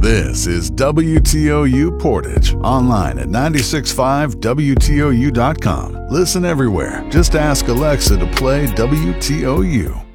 This is WTOU Portage, online at 965WTOU.com. Listen everywhere. Just ask Alexa to play WTOU.